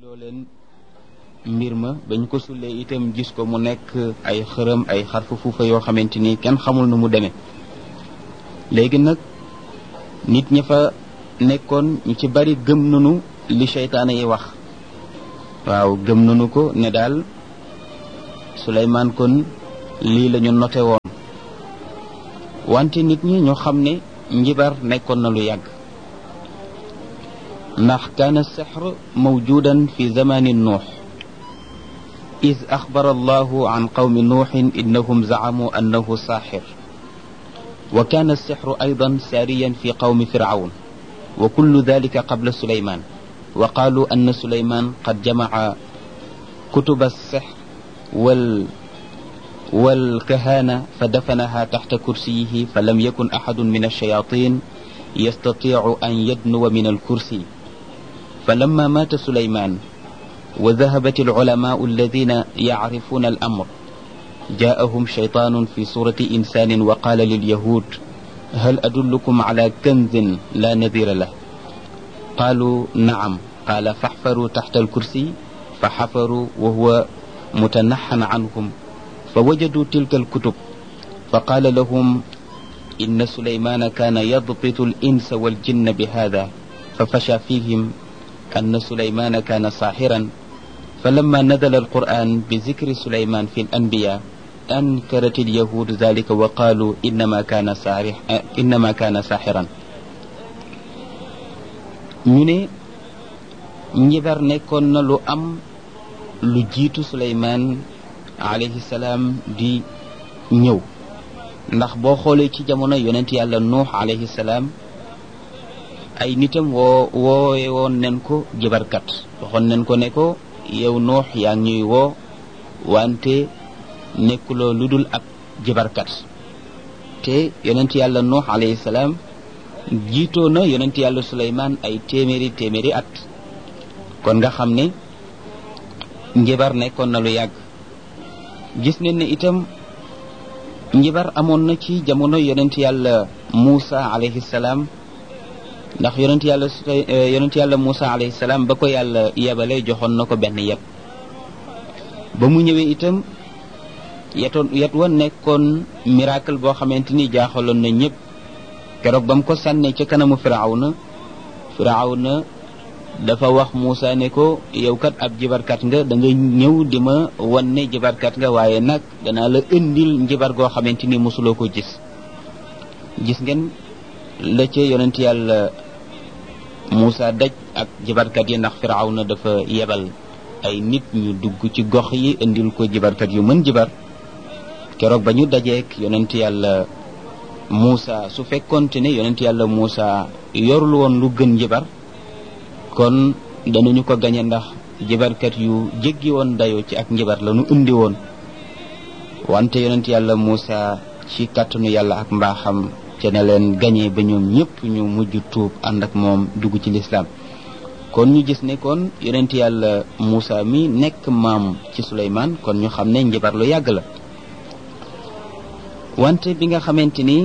loo leen mbir ma bañ ko sullee itam gis ko mu nekk ay xërëm ay xarfu fuufa yoo xamante ni kenn xamul nu mu demee léegi nag nit ña fa nekkoon ñu ci bari gëm nanu li seytaane yi wax waaw gëm nanu ko ne daal Suleymaan kon lii la ñu noté woon wante nit ñi ñoo xam ne njibar nekkoon na lu yàgg ndax kaana sixr mawjudan fi zamani nuux إذ أخبر الله عن قوم نوح إنهم زعموا أنه ساحر وكان السحر أيضا ساريا في قوم فرعون وكل ذلك قبل سليمان وقالوا أن سليمان قد جمع كتب السحر والكهانة فدفنها تحت كرسيه فلم يكن أحد من الشياطين يستطيع أن يدنو من الكرسي فلما مات سليمان وذهبت العلماء الذين يعرفون الأمر جاءهم شيطان في صورة إنسان وقال لليهود هل أدلكم على كنز لا نظير له قالوا نعم قال فاحفروا تحت الكرسي فحفروا وهو متنحن عنهم فوجدوا تلك الكتب فقال لهم إن سليمان كان يضبط الإنس والجن بهذا ففشى فيهم أن سليمان كان ساحرا فلما نزل القرآن بذكر سليمان في الأنبياء أنكرت اليهود ذلك وقالوا إنما كان ساحرا ñu ne njibar nekkoon na lu am lu jiitu Suleymaan alayhi salaam di ñëw ndax boo xoolee ci jamono yonent yàlla Nuux alayhi salaam ay nitam woowe woon nen ko jibarkat waxoon nen ko ne ko yow Nuux yaa ngi ñuy woo wante nekkuloo lu dul ab jibarkat te yonent yàlla Nuux alayhi salaam jiitoo na yonent yàlla Suleymaan ay téeméeri at kon nga xam ne njibar nekkoon na lu yàgg gis nañ ne itam njibar amoon na ci jamono yonent yàlla Muusa alayhi salaam ndax yonent yàlla Muusa alayhi salaam ba ko yàlla yebale joxoon na ko benn yet ba mu ñëwee itam yet wa nekkoon miracle boo xamante ni jaaxaloon na ñëpp keroog ba mu ko sànnee ca kanamu Firawna dafa wax Muusa ne ko yow kat ab jibarkat nga da nga ñëw di ma wan ne jibarkat nga waaye nag danaa la indil njibar goo xamante ni mosuloo ko gis ngeen la ca yonent yàlla Muusa daj ak jibarkat yi ndax Firawna dafa yebal ay nit ñu dugg ci gox yi indil ko jibarkat yu mën jibar keroog ba ñu dajeek yonent yàlla Muusa su fekkoonte ne yonent yàlla Muusa yorul woon lu gën jibar kon danañu ko gañe ndax jibarkat yu jéggi woon dayoo ci ak njibar la ñu indi woon wante yonent yàlla Muusa ci kàttanu yàlla ak mbaaxam te ne leen gañe ba ñoom ñëpp ñu mujj tuub ànd ak moom dugg ci lislaam kon ñu gis ne kon yonent yàlla Muusa mi nekk maam ci Suleymaan kon ñu xam ne njibar lu yàgg la wante bi nga xamante ni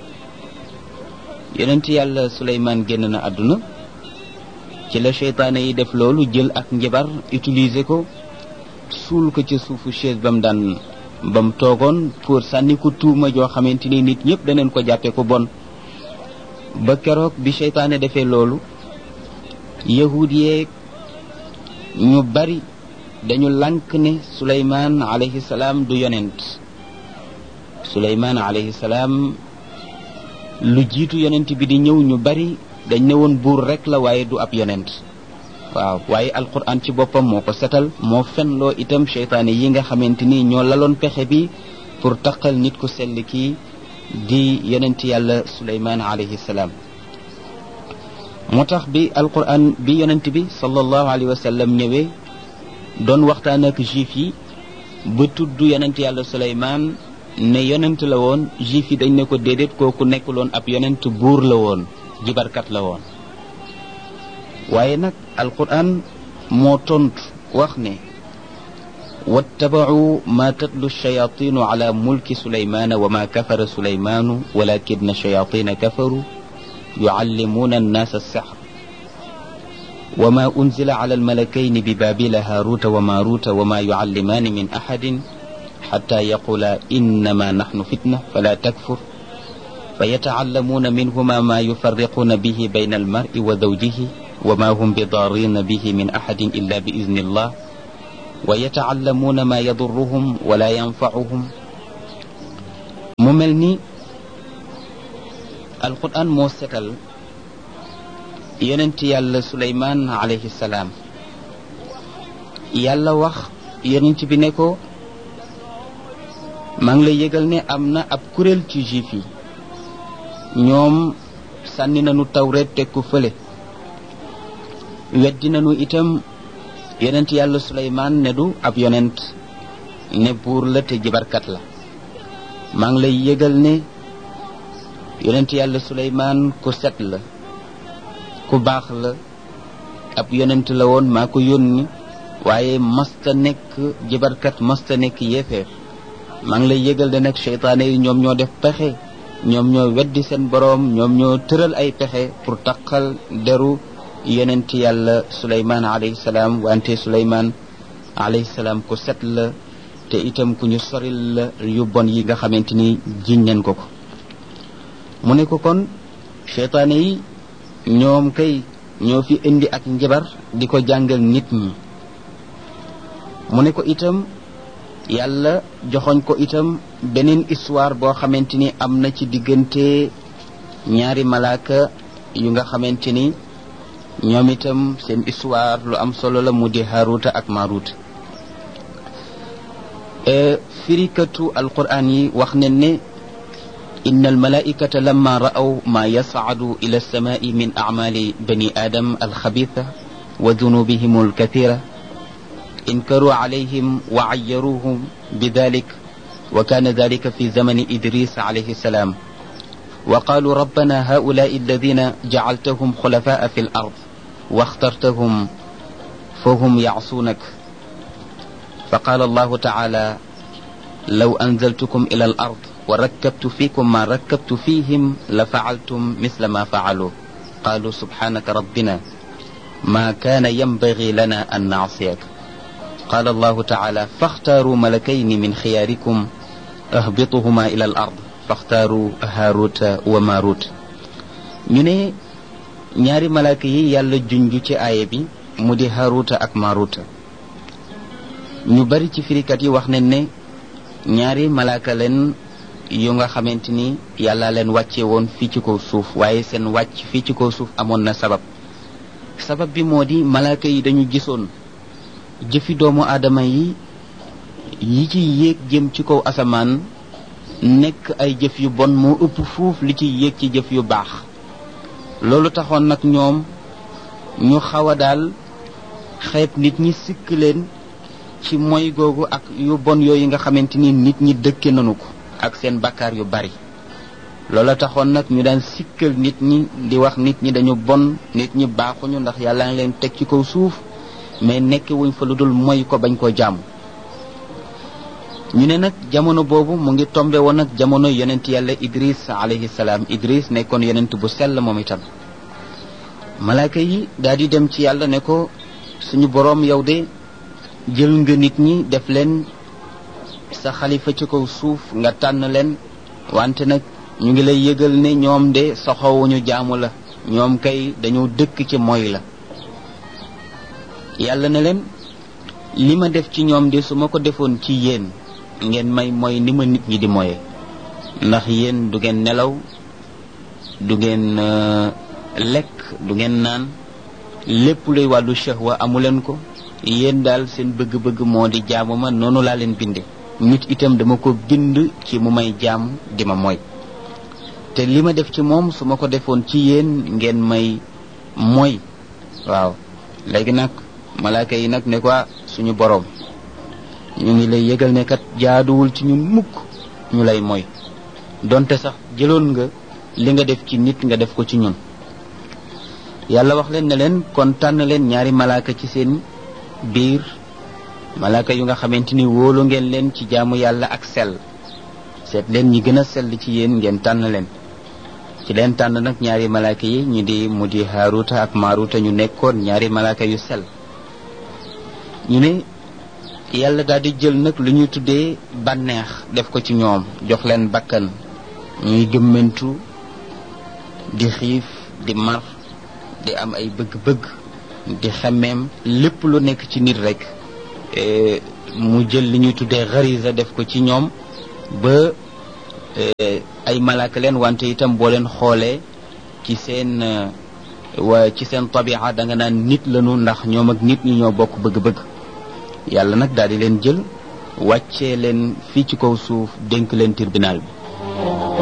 yonent yàlla Suleymaan génn na àdduna ci la seytaane yi def loolu jël ak njibar utiliser ko suul ko ci suufu chaise ba mu toogoon pour sànni ko tuuma joo xamante ni nit ñëpp daneen ko jàppee ko bon ba keroog bi seytaane defee loolu yahud yeeg ñu bari dañu lànk ne Suleymaan alayhi salaam du yonent Suleymaan alayhi salaam lu jiitu yonent bi di ñëw ñu bari dañ ne woon buur rekk la waaye du ab yonent waaw waaye alquran ci boppam moo ko setal moo fenloo itam seytaane yi nga xamante ni ñoo laloon pexe bi pour taqal nit ku sell kii di yonent yàlla Suleymaan alayhi salaam moo tax bi alquran bi yonent bi sallallahu alayhi wa sallam ñëwee doon waxtaan ak juif yi ba tudd yonent yàlla Suleymaan ne yonent la woon juif yi dañ ne ko déedéet kooku nekkuloon ab yonent buur la woon jibarkat la woon waaye nag alquran moo tontu wax ne wattaba'u ma tatlu shayatinu ala mulki Sulaymana wa ma kafara Sulaymanu walakinna shayatina kafaru yuallimuna annaasa as-sihr وما أنزل على الملكين ببابل هاروت وماروت وما يعلمان من أحد حتى يقولا إنما نحن فتنة فلا تكفر فيتعلمون منهما ما يفرقون به بين المرء وزوجه وما هم بضارين به من أحد إلا بإذن الله ويتعلمون ما يضرهم ولا ينفعهم. مملني القرآن موسكال yonent yàlla suleymaan alayhi salaam yàlla wax yonent bi ne ko maa ngi lay yëgal ne am na ab kuréel ci juif yi ñoom sànni nañu tawreet teg ko fële weddi nañu itam yonent yàlla suleymaan ne du ab yonent ne buur la te jibarkat la maa ngi lay yëgal ne yonent yàlla suleymaan ku set la ku baax la ab yonent la woon maa ko yónni waaye masta nekk jibarkat masta nekk yéefeer maa ngi lay yëgal de nag seytaane yi ñoom ñoo def pexe ñoom ñoo weddi seen boroom ñoom ñoo tëral ay pexe pour taqal deru yonent yàlla suleymaan alayhi salaam wante suleymaan alayhi salaam ku set la te itam ku ñu soril la yu bon yi nga xamante ni jiñ nañ ko mu ne ko kon seytaane yi ñoom kay ñoo fi indi ak njabar di ko jàngal nit ñi mu ne ko itam yàlla joxoñ ko itam beneen histoire boo xamante ni am na ci diggante ñaari malaaka yu nga xamante ni ñoom itam seen histoire lu am solo la mu di Haaruta ak Maaruta firikatu alquran yi wax ne ne إن الملائكة لما رأوا ما يصعد إلى السماء من أعمال بني آدم الخبيثة وذنوبهم الكثيرة انكروا عليهم وعيروهم بذلك وكان ذلك في زمن إدريس عليه السلام وقالوا ربنا هؤلاء الذين جعلتهم خلفاء في الأرض واخترتهم فهم يعصونك فقال الله تعالى لو أنزلتكم إلى الأرض وركبت فيكم ما ركبت فيهم لفعلتم مثل ما فعلوا قالوا سبحانك ربنا ما كان ينبغي لنا أن نعصيك قال الله تعالى فاختاروا ملكين من خياركم اهبطهما إلى الأرض فاختاروا هاروت وماروت ñu ne ñaari malaaka yi yàlla junju ci aaya bi mu di Haaruta ak Maaruta ñu bari ci firikat yi wax nañ ne ñaari malaaka leen yu nga xamante ni yàlla leen wàcce woon fii ci kaw suuf waaye seen wàcc fii ci kaw suuf amoon na sabab bi moo di malaaka yi dañu gisoon jëfi doomu aadama yi ci yéeg jëm ci kaw asamaan nekk ay jëf yu bon moo ëpp fuuf li ci yéeg ci jëf yu baax loolu taxoon nag ñoom ñu xaw a daal xeeb nit ñi sikk leen ci moy googu ak yu bon yooyu nga xamante ni nit ñi dëkke nanu ko ak seen bakkaar yu bari loola taxoon nag ñu daan sikkal nit ñi di wax nit ñi dañu bon nit ñi baaxuñu ndax yàlla ngi leen teg ci kaw suuf mais nekk wuñ fa lu dul moy ko bañ koo jaamu ñu ne nag jamono boobu mu ngi tombe woon ak jamono yonent yàlla Idris alayhi salaam Idris nekkoon yonent bu sell moom itam malaaka yi daal di dem ci yàlla ne ko suñu boroom yow de jël nga nit ñi def leen sa xalifa ci kaw suuf nga tànn leen wante nag ñu ngi lay yëgal ne ñoom de soxowuñu jaamu la ñoom kay dañoo dëkk ci moy la yàlla ne leen li ma def ci ñoom de su ma ko defoon ci yéen ngeen may moy ni ma nit ñi di moye ndax yéen du ngeen nelaw du ngeen lekk du ngeen naan lépp luy wàllu shahwa amuleen ko yéen daal seen bëgg-bëgg moo di jaamu ma noonu laa leen binde nit itam dama ko bind ci mu may jaam di ma moy te li ma def ci moom su ma ko defoon ci yéen ngeen may moy waaw léegi nag malaaka yi nag ne ko suñu boroom ñu ngi lay yëgal ne kat jaaduwul ci ñun mukk ñu lay moy donte sax jëloon nga li nga def ci nit nga def ko ci ñun yàlla wax leen ne leen kon tànn leen ñaari malaaka ci seen biir malaaka yu nga xamante ni wóolu ngeen leen ci jaamu yàlla ak sell seet leen ñi gën a sell ci yéen ngeen tànn leen ci leen tànn nag ñaari malaaka yi mu di Haaruta ak Maaruta ñu nekkoon ñaari malaaka yu sell. ñu ne yàlla daal di jël nag lu ñuy tuddee bànneex def ko ci ñoom, jox leen bakkan ñuy gëmmentu di xiif di mar di am ay bëgg-bëgg di xemmeem lépp lu nekk ci nit rek mu jël li ñuy tuddee xarisa def ko ci ñoom ba ay malaaka leen, wante itam boo leen xoolee ci seen ci seen tabia da nga naan nit lañu, ndax ñoom ak nit ñi ñoo bokk bëgg-bëgg. yàlla nag daal di leen jël wàccee leen fii ci kaw suuf dénk leen tribunal bi.